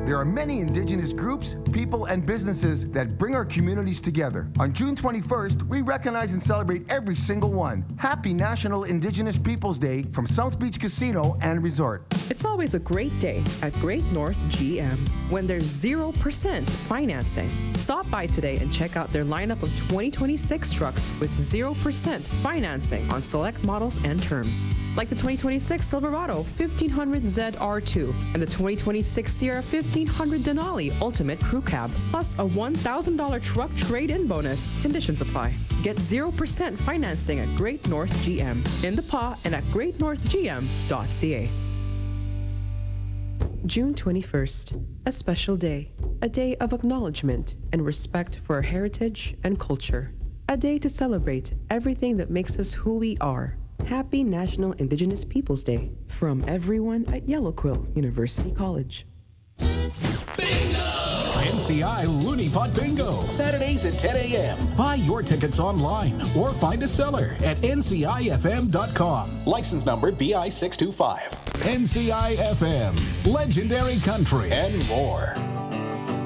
There are many Indigenous groups, people, and businesses that bring our communities together. On June 21st, we recognize and celebrate every single one. Happy National Indigenous Peoples Day from South Beach Casino and Resort. It's always a great day at Great North GM when there's 0% financing. Stop by today and check out their lineup of 2026 trucks with 0% financing on select models and terms. Like the 2026 Silverado 1500 ZR2 and the 2026 Sierra 1500 Denali Ultimate Crew Cab, plus a $1,000 truck trade-in bonus. Conditions apply. Get 0% financing at Great North GM, in the PA and at greatnorthgm.ca. June 21st, a special day. A day of acknowledgement and respect for our heritage and culture. A day to celebrate everything that makes us who we are. Happy National Indigenous Peoples Day from everyone at Yellow Quill University College. NCI Looney Pot Bingo, Saturdays at 10 a.m. Buy your tickets online or find a seller at ncifm.com. License number BI 625. NCI FM, legendary country, and more.